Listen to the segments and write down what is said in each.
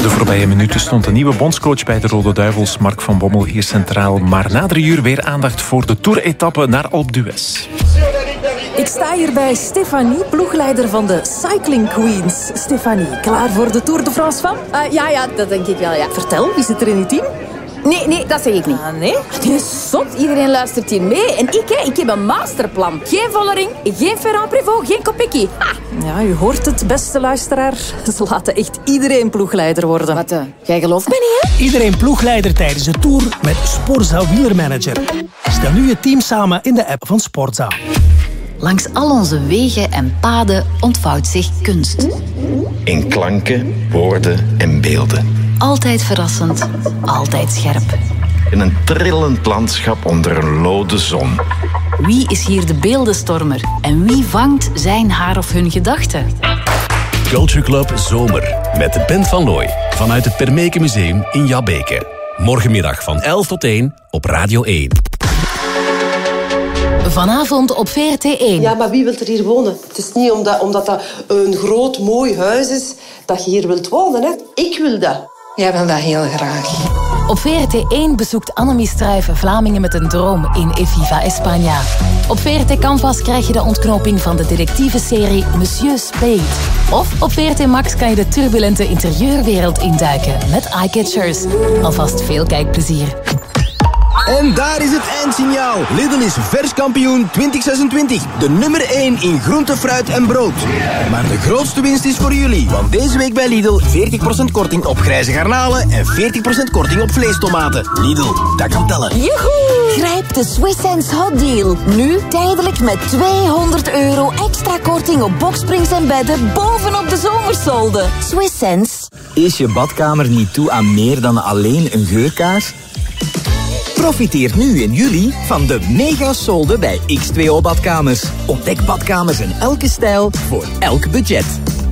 De voorbije minuten stond de nieuwe bondscoach bij de Rode Duivels, Mark van Bommel, hier centraal. Maar na 3 uur weer aandacht voor de Tour-etappe naar Alpe d'Huez. Ik sta hier bij Stefanie, ploegleider van de Cycling Queens. Stefanie, klaar voor de Tour de France van? Ja, dat denk ik wel, ja. Vertel, wie zit er in het team? Nee, dat zeg ik niet. Nee? Het is zot, iedereen luistert hier mee. En ik heb een masterplan. Geen Vollering, geen Ferrand-Prévot, geen Kopecky. Ja, u hoort het, beste luisteraar. Ze laten echt iedereen ploegleider worden. Wat, jij gelooft me niet, hè? Iedereen ploegleider tijdens de Tour met Sporza Wielermanager. Stel nu je team samen in de app van Sporza. Langs al onze wegen en paden ontvouwt zich kunst. In klanken, woorden en beelden. Altijd verrassend, altijd scherp. In een trillend landschap onder een lode zon. Wie is hier de beeldenstormer? En wie vangt zijn, haar of hun gedachten? Culture Club Zomer met de Band van Looy vanuit het Permeke Museum in Jabbeke. Morgenmiddag van 11 tot 1 op Radio 1. Vanavond op VRT1. Ja, maar wie wil er hier wonen? Het is niet omdat dat een groot, mooi huis is dat je hier wilt wonen. Hè? Ik wil dat. Jij wil dat heel graag. Op VRT1 bezoekt Annemie Struijven Vlamingen met een droom in Eviva España. Op VRT Canvas krijg je de ontknoping van de detective-serie Monsieur Spade. Of op VRT Max kan je de turbulente interieurwereld induiken met Eyecatchers. Alvast veel kijkplezier. En daar is het eindsignaal. Lidl is verskampioen 2026. De nummer 1 in groente, fruit en brood. Maar de grootste winst is voor jullie. Want deze week bij Lidl 40% korting op grijze garnalen en 40% korting op vleestomaten. Lidl, dat kan tellen. Joehoe! Grijp de Swiss Sense Hot Deal. Nu tijdelijk met €200 extra korting op boksprings en bedden bovenop de zomersolden. Swiss Sense. Is je badkamer niet toe aan meer dan alleen een geurkaars? Profiteer nu in juli van de mega-solden bij X2O Badkamers. Ontdek badkamers in elke stijl voor elk budget.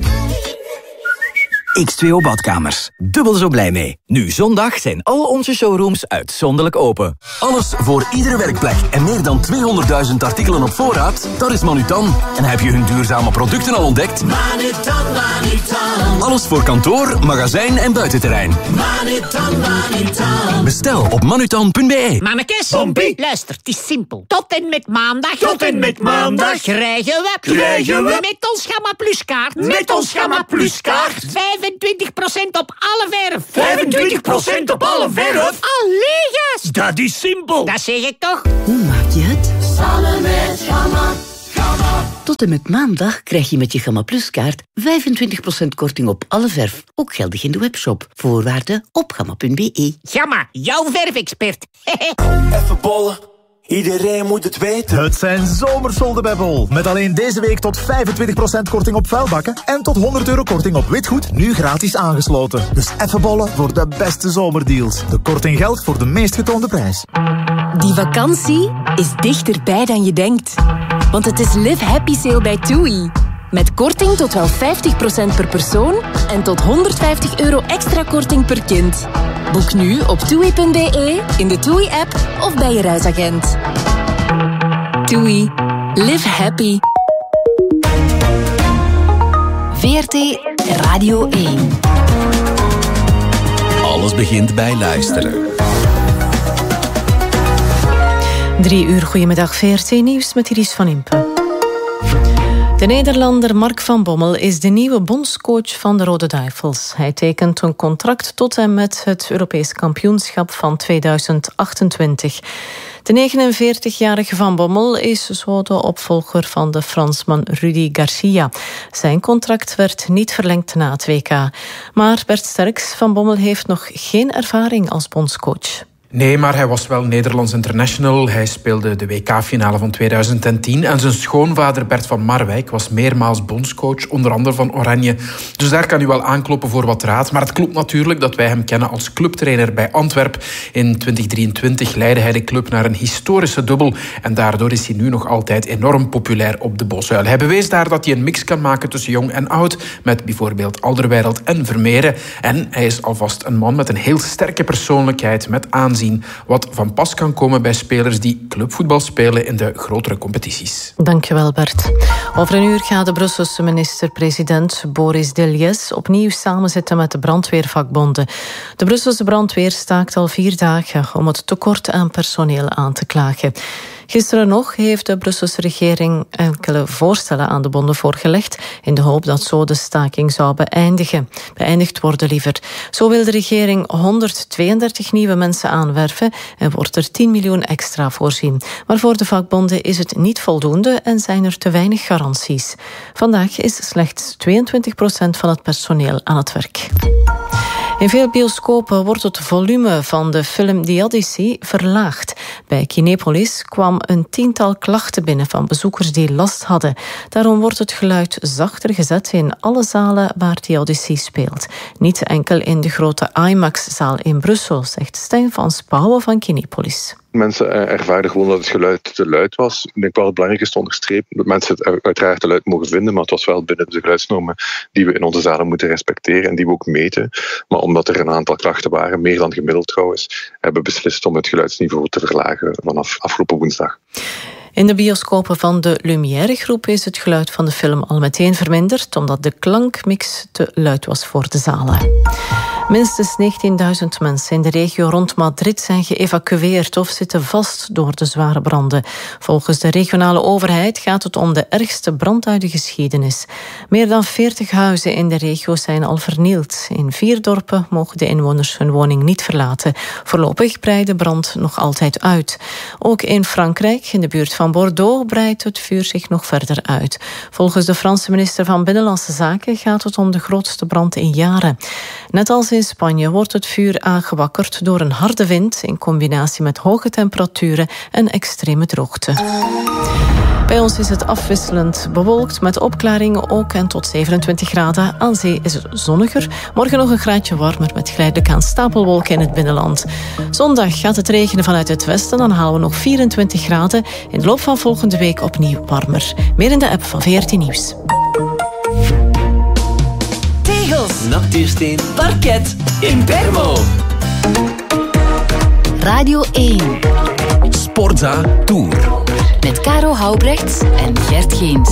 X2O Badkamers. Dubbel zo blij mee. Nu zondag zijn al onze showrooms uitzonderlijk open. Alles voor iedere werkplek en meer dan 200.000 artikelen op voorraad? Dat is Manutan. En heb je hun duurzame producten al ontdekt? Manutan. Alles voor kantoor, magazijn en buitenterrein. Manutan. Bestel op manutan.be. Mannekes, Pompie, luister, het is simpel. Tot en met maandag krijgen we met ons Gamma Plus kaart. Met ons Gamma Plus kaart. 25% op alle verf. 25% op alle verf? Allee, gast. Dat is simpel. Dat zeg ik toch? Hoe maak je het? Samen met Gamma. Tot en met maandag krijg je met je Gamma Plus kaart 25% korting op alle verf. Ook geldig in de webshop. Voorwaarden op gamma.be. Gamma, jouw verfexpert. Even bollen. Iedereen moet het weten. Het zijn zomersolden bij Bol. Met alleen deze week tot 25% korting op vuilbakken en tot €100 korting op witgoed, nu gratis aangesloten. Dus even bollen voor de beste zomerdeals. De korting geldt voor de meest getoonde prijs. Die vakantie is dichterbij dan je denkt. Want het is Live Happy Sale bij TUI. Met korting tot wel 50% per persoon en tot €150 extra korting per kind. Boek nu op TUI.be, in de TUI-app of bij je reisagent. TUI. Live happy. VRT Radio 1. Alles begint bij luisteren. 3 uur, goedemiddag, VRT Nieuws met Iris van Impen. De Nederlander Mark van Bommel is de nieuwe bondscoach van de Rode Duivels. Hij tekent een contract tot en met het Europees kampioenschap van 2028. De 49-jarige Van Bommel is zo de opvolger van de Fransman Rudy Garcia. Zijn contract werd niet verlengd na het WK. Maar Bert Sterks, Van Bommel heeft nog geen ervaring als bondscoach. Nee, maar hij was wel Nederlands international. Hij speelde de WK-finale van 2010. En zijn schoonvader Bert van Marwijk was meermaals bondscoach, onder andere van Oranje. Dus daar kan u wel aankloppen voor wat raad. Maar het klopt natuurlijk dat wij hem kennen als clubtrainer bij Antwerp. In 2023 leidde hij de club naar een historische dubbel. En daardoor is hij nu nog altijd enorm populair op de Bosuil. Hij bewees daar dat hij een mix kan maken tussen jong en oud. Met bijvoorbeeld Alderweireld en Vermeeren. En hij is alvast een man met een heel sterke persoonlijkheid, met aanzien aanzien, wat van pas kan komen bij spelers die clubvoetbal spelen in de grotere competities. Dankjewel, Bert. Over een uur gaat de Brusselse minister-president Boris Deljez opnieuw samenzitten met de brandweervakbonden. De Brusselse brandweer staakt al 4 dagen om het tekort aan personeel aan te klagen. Gisteren nog heeft de Brusselse regering enkele voorstellen aan de bonden voorgelegd in de hoop dat zo de staking zou beëindigd worden liever. Zo wil de regering 132 nieuwe mensen aanwerven en wordt er 10 miljoen extra voorzien. Maar voor de vakbonden is het niet voldoende en zijn er te weinig garanties. Vandaag is slechts 22% van het personeel aan het werk. In veel bioscopen wordt het volume van de film The Odyssey verlaagd. Bij Kinepolis kwam een 10-tal klachten binnen van bezoekers die last hadden. Daarom wordt het geluid zachter gezet in alle zalen waar The Odyssey speelt. Niet enkel in de grote IMAX-zaal in Brussel, zegt Stijn van Spouwen van Kinepolis. Mensen ervaren gewoon dat het geluid te luid was. Ik denk wel het belangrijk is te onderstrepen dat mensen het uiteraard te luid mogen vinden, maar het was wel binnen de geluidsnormen die we in onze zalen moeten respecteren en die we ook meten. Maar omdat er een aantal klachten waren, meer dan gemiddeld trouwens, hebben we beslist om het geluidsniveau te verlagen vanaf afgelopen woensdag. In de bioscopen van de Lumière-groep is het geluid van de film al meteen verminderd, omdat de klankmix te luid was voor de zalen. Minstens 19.000 mensen in de regio rond Madrid zijn geëvacueerd of zitten vast door de zware branden. Volgens de regionale overheid gaat het om de ergste brand uit de geschiedenis. Meer dan 40 huizen in de regio zijn al vernield. In 4 dorpen mogen de inwoners hun woning niet verlaten. Voorlopig breidt de brand nog altijd uit. Ook in Frankrijk, in de buurt van Bordeaux, breidt het vuur zich nog verder uit. Volgens de Franse minister van Binnenlandse Zaken gaat het om de grootste brand in jaren. Net als in Spanje wordt het vuur aangewakkerd door een harde wind in combinatie met hoge temperaturen en extreme droogte. Bij ons is het afwisselend bewolkt met opklaringen ook en tot 27 graden. Aan zee is het zonniger. Morgen nog een graadje warmer met geleidelijk aan stapelwolken in het binnenland. Zondag gaat het regenen vanuit het westen. Dan halen we nog 24 graden. In de loop van volgende week opnieuw warmer. Meer in de app van VRT Nieuws. Tegels, Natuursteen, parket, Impermo. Radio 1. Sportza Tour. Met Caro Houbrechts en Gert Geens.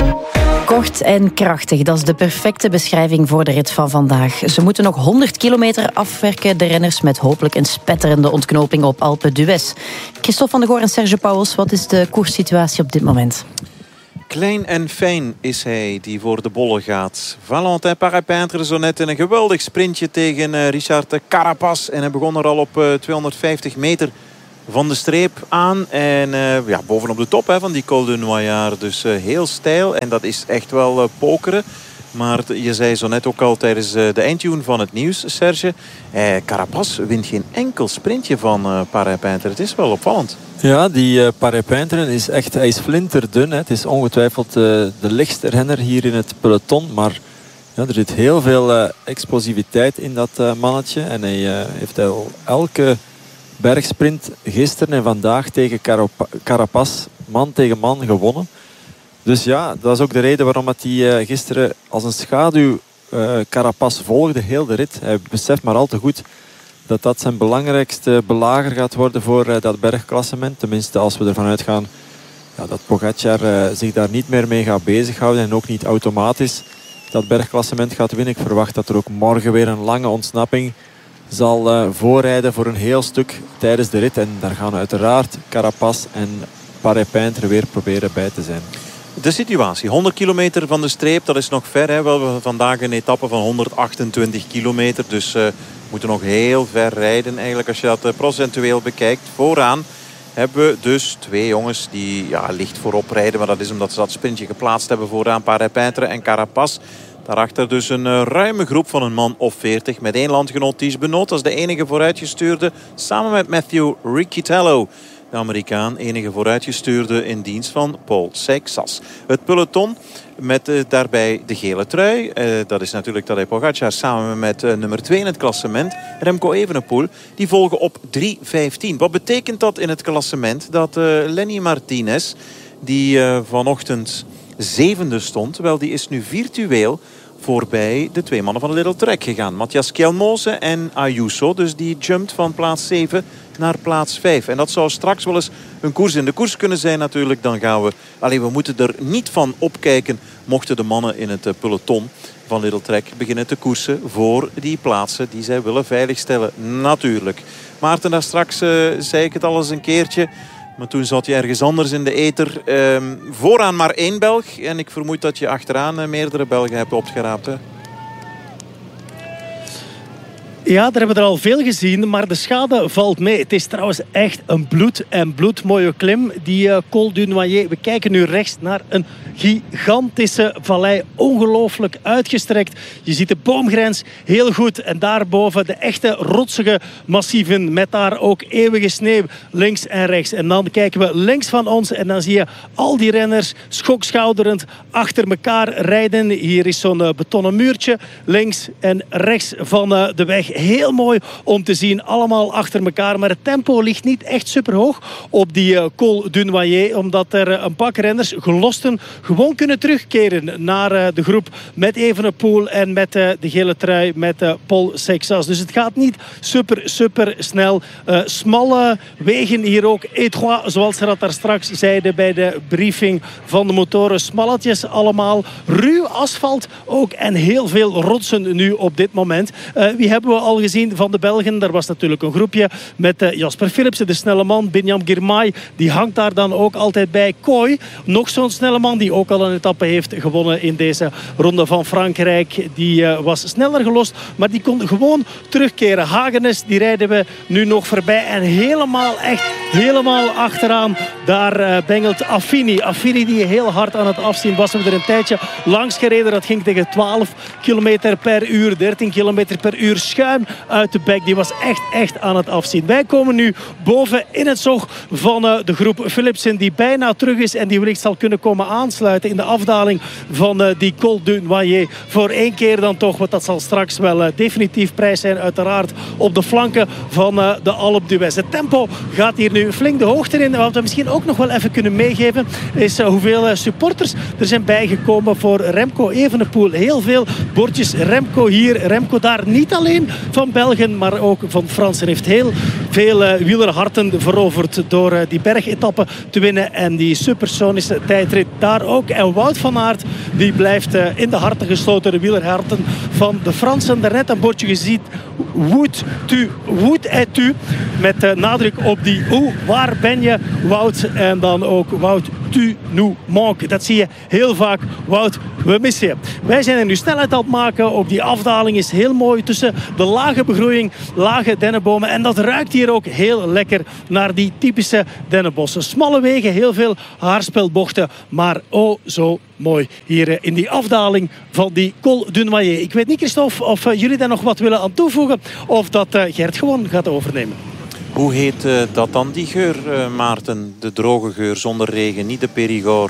Kort en krachtig, dat is de perfecte beschrijving voor de rit van vandaag. Ze moeten nog 100 kilometer afwerken, de renners, met hopelijk een spetterende ontknoping op Alpe d'Huez. Christophe van der Goor en Serge Pauwels, wat is de koerssituatie op dit moment? Klein en fijn is hij die voor de bollen gaat. Valentin Parepintre zo net in een geweldig sprintje tegen Richard Carapaz. En hij begon er al op 250 meter van de streep aan. En bovenop de top van die Col de Noyard. Dus heel steil. En dat is echt wel pokeren. Maar je zei zo net ook al tijdens de eindtune van het nieuws, Serge. Carapaz wint geen enkel sprintje van Parepintre. Het is wel opvallend. Ja, die Parepintre is echt, hij is flinterdun. Hè. Het is ongetwijfeld de lichtste renner hier in het peloton. Maar ja, er zit heel veel explosiviteit in dat mannetje. En hij heeft elke bergsprint gisteren en vandaag tegen Carapaz man tegen man gewonnen. Dus ja, dat is ook de reden waarom hij gisteren als een schaduw Carapaz volgde, heel de rit. Hij beseft maar al te goed dat dat zijn belangrijkste belager gaat worden voor dat bergklassement. Tenminste, als we ervan uitgaan dat Pogacar zich daar niet meer mee gaat bezighouden en ook niet automatisch dat bergklassement gaat winnen. Ik verwacht dat er ook morgen weer een lange ontsnapping zal voorrijden voor een heel stuk tijdens de rit. En daar gaan uiteraard Carapaz en Parepintre weer proberen bij te zijn. De situatie, 100 kilometer van de streep, dat is nog ver. Hè? We hebben vandaag een etappe van 128 kilometer. Dus we moeten nog heel ver rijden eigenlijk als je dat procentueel bekijkt. Vooraan hebben we dus 2 jongens die licht voorop rijden. Maar dat is omdat ze dat sprintje geplaatst hebben vooraan. Parepintre en Carapaz. Daarachter dus een ruime groep van een man of 40. Met 1 landgenoot, Ties Benoot. Dat is de enige vooruitgestuurde. Samen met Matthew Riccitello. De Amerikaan, enige vooruitgestuurde in dienst van Paul Seixas. Het peloton met daarbij de gele trui. Dat is natuurlijk Tadej Pogacar samen met nummer 2 in het klassement. Remco Evenepoel. Die volgen op 3:15. Wat betekent dat in het klassement? Dat Lenny Martinez, die vanochtend 7e stond. Wel, die is nu virtueel voorbij de 2 mannen van Little Trek gegaan. Matthias Kjelmose en Ayuso. Dus die jumpt van plaats 7 naar plaats 5. En dat zou straks wel eens een koers in de koers kunnen zijn natuurlijk. Dan gaan we... we moeten er niet van opkijken mochten de mannen in het peloton van Little Trek beginnen te koersen voor die plaatsen die zij willen veiligstellen. Natuurlijk. Maarten, daar straks zei ik het al eens een keertje. Maar toen zat je ergens anders in de ether. Vooraan maar 1 Belg. En ik vermoed dat je achteraan meerdere Belgen hebt opgeraapt. Hè? Ja, daar hebben we er al veel gezien, maar de schade valt mee. Het is trouwens echt een bloedmooie klim, die Col du Noyer. We kijken nu rechts naar een gigantische vallei, ongelooflijk uitgestrekt. Je ziet de boomgrens heel goed en daarboven de echte rotsige massieven met daar ook eeuwige sneeuw links en rechts. En dan kijken we links van ons en dan zie je al die renners schokschouderend achter elkaar rijden. Hier is zo'n betonnen muurtje links en rechts van de weg. Heel mooi om te zien, allemaal achter elkaar. Maar het tempo ligt niet echt superhoog op die Col du Noyer, omdat er een pak renners, gelosten, gewoon kunnen terugkeren naar de groep met Evenepoel en met de gele trui met Paul Seixas. Dus het gaat niet super snel. Smalle wegen hier ook, étroit, zoals ze dat daar straks zeiden bij de briefing van de motoren. Smalletjes allemaal, ruw asfalt ook en heel veel rotsen nu op dit moment. Wie hebben we al gezien van de Belgen? Daar was natuurlijk een groepje met Jasper Philipsen, de snelle man. Binyam Girmay, die hangt daar dan ook altijd bij. Kooi, nog zo'n snelle man die ook al een etappe heeft gewonnen in deze ronde van Frankrijk. Die was sneller gelost, maar die kon gewoon terugkeren. Hagenes, die rijden we nu nog voorbij. En helemaal achteraan, daar bengelt Affini. Affini die heel hard aan het afzien was. We er een tijdje langs gereden. Dat ging tegen 12 km per uur, 13 km per uur schuim uit de bek. Die was echt aan het afzien. Wij komen nu boven in het zog van de groep Philipsen, die bijna terug is en die wellicht zal kunnen komen aansluiten in de afdaling van die Col du Noyer. Voor 1 keer dan toch, want dat zal straks wel definitief prijs zijn, uiteraard op de flanken van de Alpe d'Huez. Het tempo gaat hier nu flink de hoogte in. Wat we misschien ook nog wel even kunnen meegeven is hoeveel supporters er zijn bijgekomen voor Remco Evenepoel. Heel veel bordjes Remco hier, Remco daar. Niet alleen van Belgen, maar ook van Fransen. Heeft heel veel wielerharten veroverd door die bergetappe te winnen en die supersonische tijdrit daar ook. En Wout van Aert, die blijft in de harten gesloten, de wielerharten van de Fransen. Daarnet een bordje gezien, Wout et tu, met nadruk op die waar ben je, Wout? En dan ook Wout, tu nous manques. Dat zie je heel vaak. Wout, we missen je. Wij zijn er nu snelheid aan het maken. Ook die afdaling is heel mooi tussen de lage begroeiing, lage dennenbomen. En dat ruikt hier ook heel lekker naar die typische dennenbossen. Smalle wegen, heel veel haarspelbochten, maar zo mooi hier in die afdaling van die Col du Noyer. Ik weet niet, Christophe, of jullie daar nog wat willen aan toevoegen of dat Gert gewoon gaat overnemen. Hoe heet dat dan, die geur, Maarten? De droge geur zonder regen, niet de Périgord.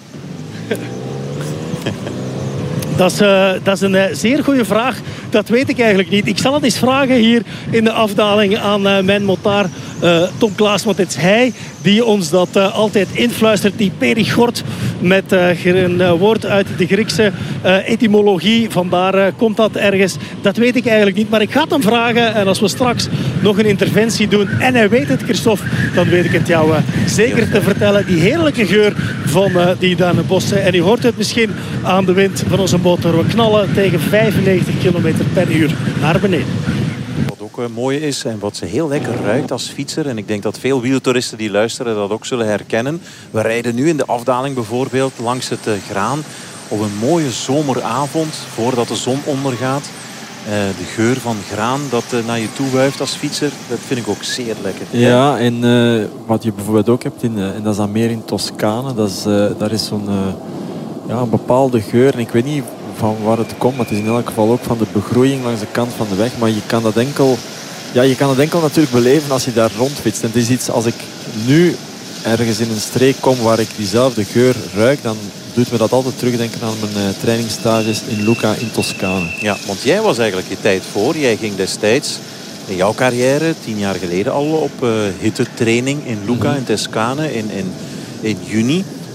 Dat is een zeer goede vraag. Dat weet ik eigenlijk niet. Ik zal het eens vragen hier in de afdaling aan mijn motaar Tom Klaas. Want het is hij die ons dat altijd influistert. Die Périgord met een woord uit de Griekse etymologie. Vandaar komt dat ergens. Dat weet ik eigenlijk niet. Maar ik ga het hem vragen. En als we straks nog een interventie doen en hij weet het, Christophe, dan weet ik het jou zeker te vertellen. Die heerlijke geur van die dennenbossen. En u hoort het misschien aan de wind van onze motor. We knallen tegen 95 km per uur naar beneden. Wat ook mooi is en wat ze heel lekker ruikt als fietser. En ik denk dat veel wieltoeristen die luisteren dat ook zullen herkennen. We rijden nu in de afdaling bijvoorbeeld langs het Graan. Op een mooie zomeravond voordat de zon ondergaat. De geur van graan dat naar je toe wuift als fietser, dat vind ik ook zeer lekker. Ja, en wat je bijvoorbeeld ook hebt, en dat is dan meer in Toscane, daar is zo'n een bepaalde geur. En ik weet niet van waar het komt, maar het is in elk geval ook van de begroeiing langs de kant van de weg. Maar je kan dat enkel natuurlijk beleven als je daar rondfietst. En het is iets, als ik nu ergens in een streek kom waar ik diezelfde geur ruik, dan doet me dat altijd terugdenken aan mijn trainingsstages in Lucca in Toscane. Ja, want jij was eigenlijk je tijd voor. Jij ging destijds in jouw carrière, 10 jaar geleden al, op hittetraining in Lucca in Toscane in juni.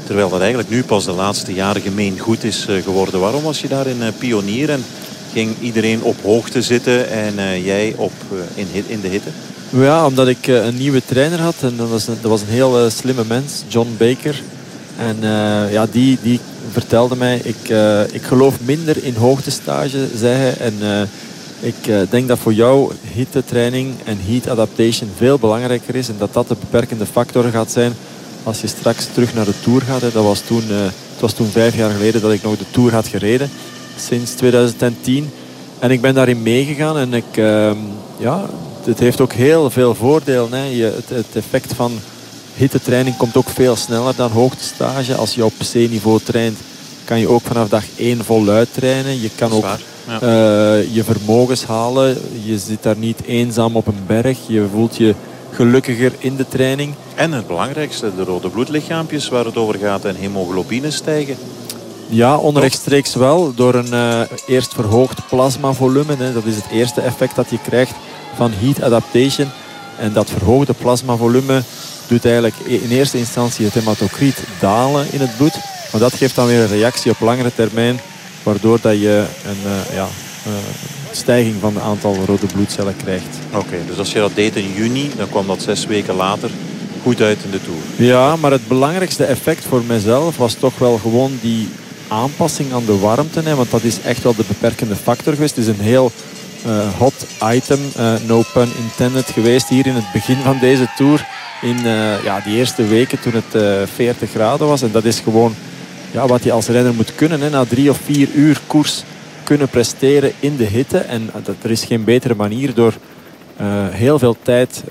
Terwijl dat eigenlijk nu pas de laatste jaren gemeen goed is geworden. Waarom was je daarin pionier en ging iedereen op hoogte zitten en jij in de hitte? Ja, omdat ik een nieuwe trainer had. En dat was een heel slimme mens, John Baker. En die vertelde mij, ik geloof minder in hoogtestage, zei hij. En ik denk dat voor jou hittetraining en heat adaptation veel belangrijker is. En dat de beperkende factor gaat zijn als je straks terug naar de Tour gaat. Het was toen 5 jaar geleden dat ik nog de Tour had gereden. Sinds 2010. En ik ben daarin meegegaan. En het heeft ook heel veel voordelen. Hè. Het effect van hittetraining komt ook veel sneller dan hoogtestage. Als je op C-niveau traint, kan je ook vanaf dag 1 voluit trainen. Je kan ook je vermogens halen. Je zit daar niet eenzaam op een berg. Je voelt je gelukkiger in de training. En het belangrijkste, de rode bloedlichaampjes waar het over gaat en hemoglobine stijgen. Ja, onrechtstreeks wel. Door een eerst verhoogd plasmavolume. Hè. Dat is het eerste effect dat je krijgt van heat adaptation. En dat verhoogde plasmavolume doet eigenlijk in eerste instantie het hematocriet dalen in het bloed. Maar dat geeft dan weer een reactie op langere termijn. Waardoor dat je een stijging van het aantal rode bloedcellen krijgt. Oké, dus als je dat deed in juni, dan kwam dat 6 weken later goed uit in de Tour. Ja, maar het belangrijkste effect voor mijzelf was toch wel gewoon die aanpassing aan de warmte. Hè, want dat is echt wel de beperkende factor geweest. Het is een heel hot item, no pun intended, geweest hier in het begin van deze Tour. In die eerste weken toen het 40 graden was. En dat is gewoon wat je als renner moet kunnen. Hè, na 3 of 4 uur koers kunnen presteren in de hitte. En er is geen betere manier door heel veel tijd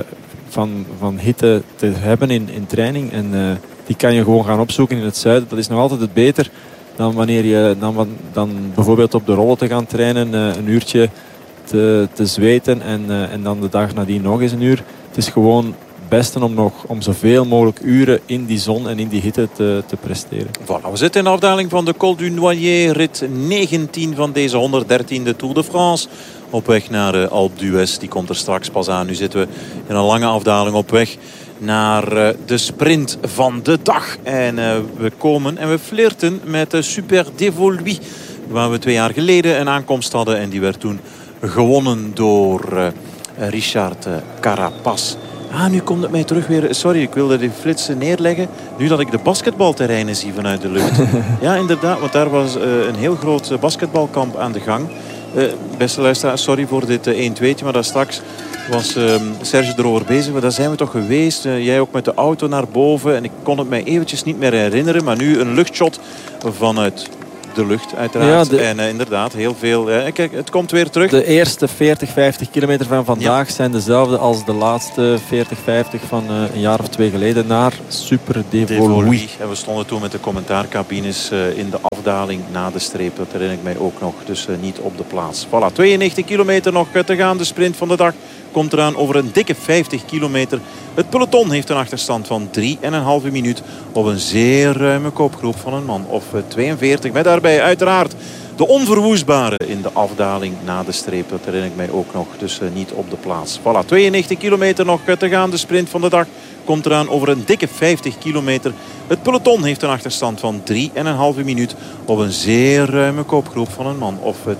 van hitte te hebben in training. En die kan je gewoon gaan opzoeken in het zuiden. Dat is nog altijd het beter dan wanneer je dan bijvoorbeeld op de rollen te gaan trainen. Een uurtje te zweten en dan de dag nadien nog eens een uur. Het is gewoon beste om zoveel mogelijk uren in die zon en in die hitte te presteren. Voilà, we zitten in de afdaling van de Col du Noyer, rit 19 van deze 113e Tour de France. Op weg naar Alpe d'Huez, die komt er straks pas aan. Nu zitten we in een lange afdaling op weg naar de sprint van de dag. En we komen en we flirten met de Super Dévoluy, waar we 2 jaar geleden een aankomst hadden. En die werd toen gewonnen door Richard Carapaz. Nu komt het mij terug weer. Sorry, ik wilde die flitsen neerleggen. Nu dat ik de basketbalterreinen zie vanuit de lucht. Ja, inderdaad, want daar was een heel groot basketbalkamp aan de gang. Beste luisteraars, sorry voor dit 1-2'tje, maar daar straks was Serge erover bezig. Maar daar zijn we toch geweest. Jij ook met de auto naar boven. En ik kon het mij eventjes niet meer herinneren. Maar nu een luchtshot vanuit de lucht uiteraard. En inderdaad, heel veel. Kijk, het komt weer terug. De eerste 40-50 kilometer van vandaag zijn dezelfde als de laatste 40-50 van een jaar of 2 geleden naar Super Dévoluy. En we stonden toen met de commentaarcabines in de afdaling na de streep. Dat herinner ik mij ook nog. Dus niet op de plaats. Voilà, 92 kilometer nog te gaan. De sprint van de dag komt eraan over een dikke 50 kilometer. Het peloton heeft een achterstand van 3,5 minuut op een zeer ruime kopgroep van een man of 42. Met daarbij uiteraard de onverwoestbare in de afdaling na de streep. Dat herinner ik mij ook nog, dus niet op de plaats. Voilà, 92 kilometer nog te gaan. De sprint van de dag komt eraan over een dikke 50 kilometer. Het peloton heeft een achterstand van 3,5 minuut op een zeer ruime kopgroep van een man of